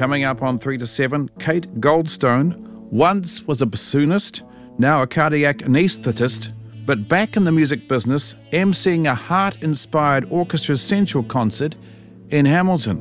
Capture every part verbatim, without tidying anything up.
Coming up on three to seven, Kate Goldstone once was a bassoonist, now a cardiac anaesthetist, but back in the music business, emceeing a heart-inspired Orchestra Central concert in Hamilton.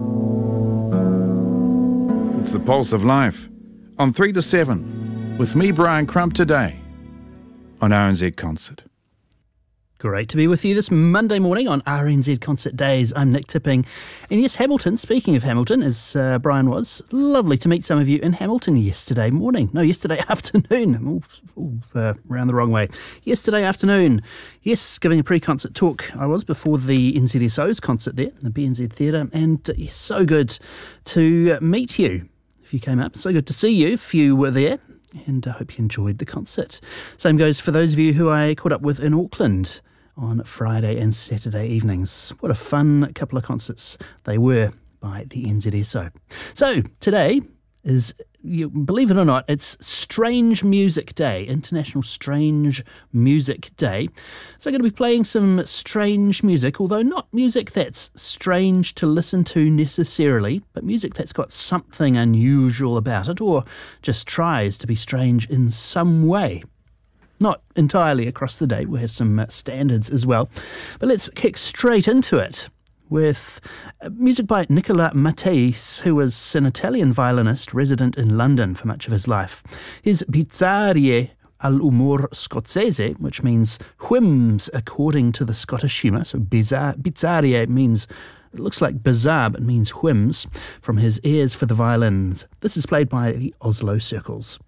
It's the pulse of life on three to seven with me, Brian Crump, today on R N Z Concert. Great to be with you this Monday morning on R N Z Concert Days. I'm Nick Tipping. And yes, Hamilton, speaking of Hamilton, as uh, Brian was, lovely to meet some of you in Hamilton yesterday morning. No, yesterday afternoon. Ooh, ooh, uh, around the wrong way. Yesterday afternoon. Yes, giving a pre-concert talk I was before the N Z S O's concert there, the B N Z Theatre. And uh, yes, so good to meet you if you came up. So good to see you if you were there. And I hope you enjoyed the concert. Same goes for those of you who I caught up with in Auckland on Friday and Saturday evenings. What a fun couple of concerts they were by the N Z S O. So today is, you believe it or not, it's Strange Music Day, International Strange Music Day. So I'm going to be playing some strange music, although not music that's strange to listen to necessarily, but music that's got something unusual about it or just tries to be strange in some way. Not entirely across the day. We'll have some uh, standards as well. But let's kick straight into it with uh, music by Nicola Matteis, who was an Italian violinist resident in London for much of his life. His Bizarrie all'umor scozzese, which means whims according to the Scottish humour. So bizarre, Bizarrie means, it looks like bizarre, but means whims, from his Airs for the Violins. This is played by the Oslo Circles.